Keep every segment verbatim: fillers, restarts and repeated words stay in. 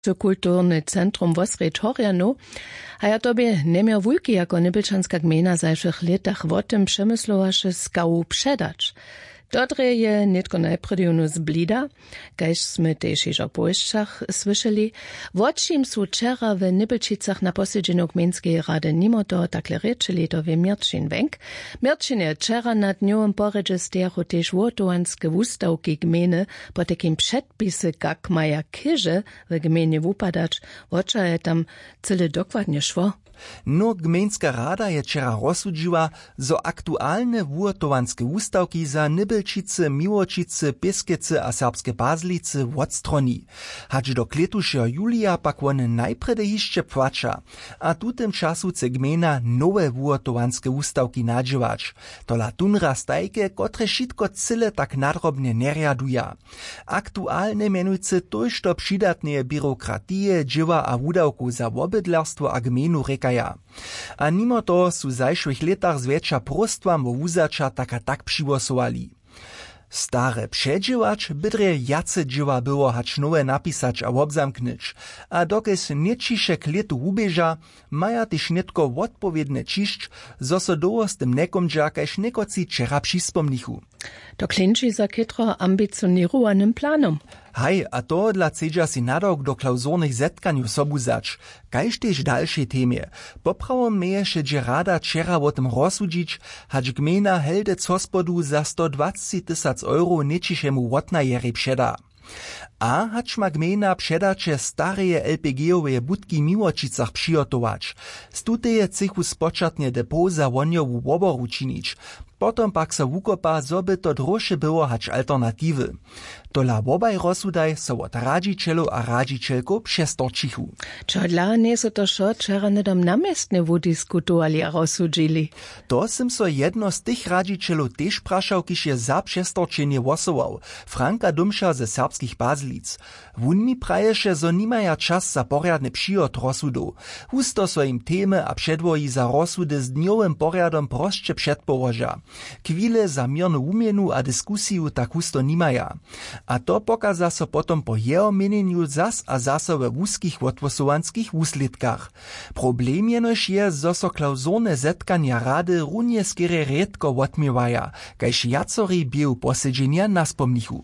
To kulturny centrum Wosrej Torjano, a ja tobie nie miał wujki jako Nybylczanska gmina w zajszych latach o tym przemyslowaše skału przedać. Dotre je nitko najpredionu zblida, kajž sme tež iž o pošćach slyšeli, o čim su čera v Nybylčicach na posjedženju gminskej rade nimo toho takle rečeli to v Mirčin venk. Mirčin je čera nad njom poređe stehu tež votovanske wustavki gminy po takim předpise, kak maja kyže v gmini vupadač, oča je tam cyle dokładnie szło. No gmejnska rada je wczera rozsudžiła, zo aktualne wurtowanske wustawki za Nybylčice, Miłočice, Pieskece a serbske Bazlice odstroni. Hač do kletušeho julija pak one najprede hišće płača, a tutem času chce gmejna nowe wurtowanske wustawki nadživač. Tola tunra stajke, kotre šitko cyle tak nadrobne nerjaduja. Aktualne menujce tojž to přidatne byrokratije, dživa a wudawku za wobydlerstwo a gmejnu reka. A nimo to su zajšłych letach zwiecza prostwam wo wuzacza taka tak přiwosowali. Stare przedziewacz bydre jace dzieła było hacz nowe napisać a obzamknyć, a dokes niečiše k letu ubieża, maja tyž netko odpowiedne čišć, zo so doło z tym nekomdža, kajž nekoci čera přispomnichu. To klinči za kytro ambicionirovanym planom. Haj, a to dla cedža si nadok do klauzurnych zetkanju sobuzać, kajž tež dalšej temie. Poprawom meješe dže rada čera o tym rozsudžić, hacz gmina helde cospodu za sto dwadzieścia tysac euro nečišemu wotnajeri předa. A hacz ma gmina předače stareje el pe ge-owe budki w Miłočicach přijotować. Stuteje cechu spočatne depo za wonjowu woboru činić. Potom pak so wukopa, zo by to drožše było hacz alternatiwy. Tola wobaj rozsudaj so od radžičelov a radžičelkov přestorčichu. Čo dla nie so to šo čera nedom namiestne wudiskutovali a rozsudžili? To sim so jedno z tych radžičelov tež prašał, kiž je za přestorčenie wosował. Franka Dumša ze serbskich Bazlic. Wun mi praješe, zo nimaja čas za porjadne přijot rozsudov. Husto so im teme a předvoji za rozsudy z dňowym porjadom prosće předpołoža. Chwile za mirnu umienu a diskusiju tak husto nimaja. A to pokaza so potom po jeho meneniu zas a zaso we wuskich wotwosowanskich wusledkach. Problem jenož je, zo so klauzurne zetkanja rady runje skere redko wotmiewaja, kajž jacori bieł posedźenia naspomnichu.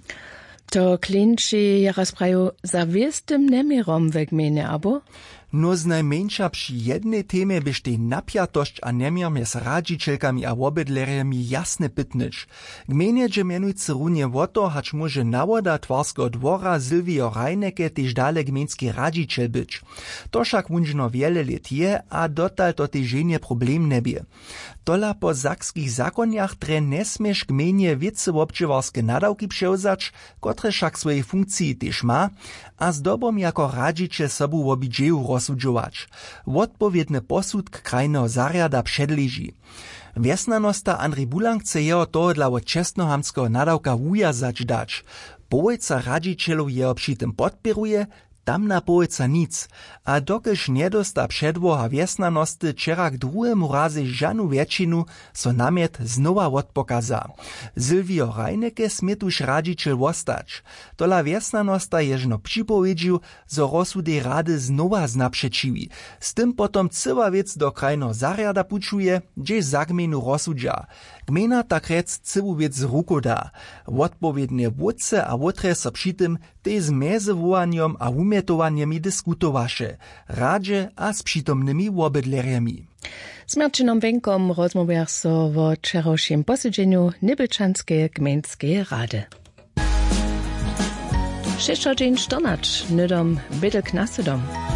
To klinči ja rozpraju za wiestym nemierom w gminie, abo? No znajmniejsza przy jednej temie byšte napiatość a nemier mjez radžičelkami a wobydlerjami jasne pytnyć. Gmenie dże mianujcy runie woto, hacz może nawoda Twarskiego dwora Sylwio Rajneke tež dale gmenski radžičel być. To však wunžno wiele let je, a dotal to tež nie problem nebie. Tola po sakskich zakonjach tre nesmieš gmenie wiece wobdźěwarske nadawki přewzać, kotre však swojej funkcji tež ma, a z dobom jako radžičel sobu wobidźeju rozsudžować. Odpowiedny posudk krajného zariada předleží. Wjesnanosta Andrej Bulang chce jeho toho dla od čestnohamského nadawka wujazać dać. Połojca radžičelov jeho přitom podpiruje, tam na połojca nic, a dokelž niedosta předvoha wjesnanosty čerak druhému razy žanu většinu, so namiet znowa odpokaza. Sylwio Rajneke smie tuž radžičel wostać. Tola wjesnanosta ježno připowiedžił, zo rozsudy rady znowa znapřečiwi. Z tym potom cyła wiec do krajného zariada pučuje, gdzieś za gminu rozsudža. Gmina tak rec cywu wiec z ruku da. Odpowiednie wódce a wotre so přitom tej z mezewowanjom a umietowanjemi diskutowaše, radže a s přitomnymi wobydlerjemi. Z Mirčinom Wenkom rozmowiach so o wczorajszym posiedzeniu Nybylczanskiej gmejnskiej rady. Šešo dzień czternač, nydom bydel knasydom.